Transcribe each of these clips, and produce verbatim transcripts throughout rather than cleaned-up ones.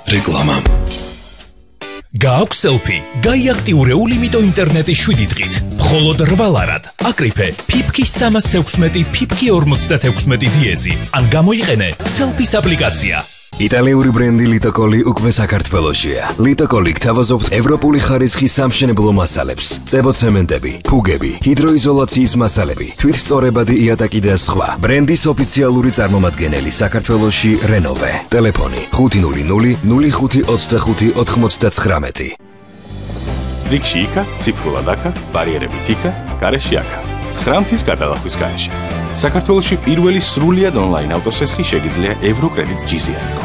რეკლამა. გააქვს სელფი, გაიაქტიურე ულიმიტო ინტერნეტის შვიდი დღით. მხოლოდ რვალარად. აკრიფე ფიფკი სამას თექვსმეტი, ფიფკი ორმოცდათექვსმეტი დიეზი. ან გამოიყენე სელფის აპლიკაცია. იტალიური ბრენდი ლიტოკოლი უკვე საქართველოშია. ლიტოკოლი გთავაზობთ ევროპული ხარისხის სამშენებლო მასალებს, წებოცემენტები, ფუგები, ჰიდროიზოლაციის მასალები, თვითსწორებადი იატაკი და სხვა. ბრენდის ოფიციალური წარმომადგენელი საქართველოში რენოვე. ტელეფონი ხუთი ნული ნული ნული ხუთი ოცდახუთი ოთხმოცდათხრამეტი. რიგში იქა, ციფრულად აქა, ბარიერებით იქა, გარეშე აქა. ცხრა მთის გადალახვის გარეშე. საქართველოში პირველი სრულიად ონლაინ ავტოსესხი შეგიძლია ევროკრედიტ ჯიზი აიღო.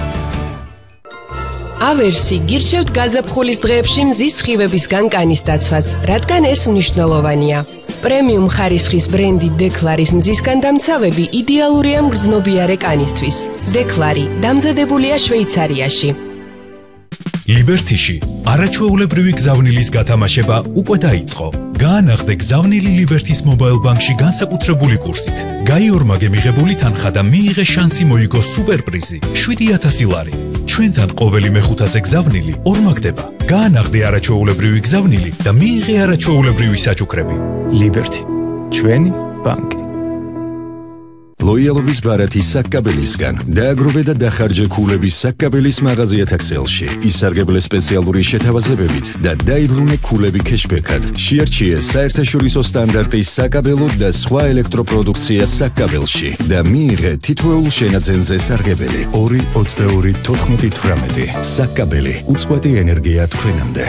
ავერსი გირჩევთ გაზაფხულის დღეებში მზის სხივებისგან კანის დაცვას, რადგან ეს მნიშვნელოვანია. პრემიუმ ხარისხის ბრენდი დეკლარის მზისგან დამცავები იდეალურია მგრძნობიარე კანისთვის. დეკლარი დამზადებულია შვეიცარიაში. ლიბერთიში არაჩვეულებრივი გზავნილის გათამაშება უკვე დაიწყო. გაანახდე გზავნილი ლიბერთის მობაილ ბანკში განსაკუთრებული კურსით. გაიორმაგე მიღებული თანხა და მიიღე შანსი მოიგო სუპერპრიზი შვიდი ათასი ლარი. ჩვენთან ყოველი მეხუთაზე გზავნილი ორმაგდება. გაანახდე არაჩვეულებრივი გზავნილი და მიიღე არაჩვეულებრივი საჩუქრები. ლიბერთი, ჩვენი ბანკი. ლოიალობის ბარათი საკკაბელისგან დააგროვე და დახარჯე ქულების საკკაბელის მაღაზიათა ქსელში. ისარგებლე სპეციალური შეთავაზებებით და დაიბრუნე ქულები ქეშბექად. შეარჩიე საერთაშორისო სტანდარტის საკაბელო და სხვა ელექტროპროდუქცია საკკაბელში და მიიღე თითოეულ შენაძენზე სარგებელი. ორი ოცდაორი თოთხმეტი თვრამეტი. საკკაბელი უწყვეტი ენერგია თქვენამდე.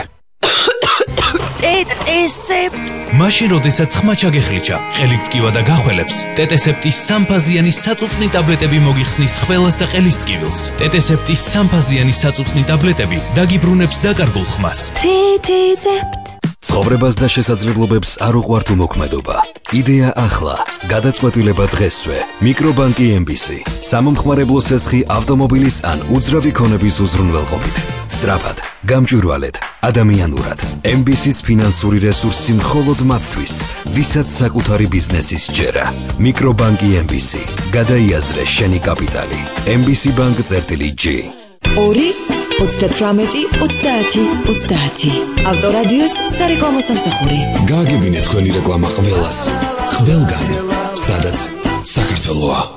მაშინ როდესაც ხმა ჩაგეხლიჩა, ყელი ტკივა და გახველებს, ტეტესეპტის სამფაზიანი საწუწნი ტაბლეტები მოგიხსნის ხველას და ყელის ტკივილს. ტეტესეპტის სამფაზიანი საწუწნი ტაბლეტები დაგიბრუნებს დაკარგულ ხმას. ცხოვრებას და შესაძლებლობებს არ უყვართ უმოქმედობა. იდეა ახლა, გადაწყვეტილება დღესვე. მიკრობანკი ემ ბი სი. სამომხმარებლო სესხი ავტომობილის ან უძრავი ქონების უზრუნველყოფით. სწრაფად, გამჭვირვალედ, ადამიანურად. ემ ბი სის ფინანსური რესურსი მხოლოდ მათთვის, ვისაც საკუთარი ბიზნესის ჯერა. მიკრობანკი ემ ბი სი. გადაიაზრე შენი კაპიტალი. ემ ბი სი ბანკ წერტილი ჯი. ორი ოცდათვრამეტი ოცდაათი ოცდაათი. ავტორადიოს სარეკლამო სამსახური. გააგებინე თქვენი რეკლამა ყველას. ყველგან, სადაც საქართველოა.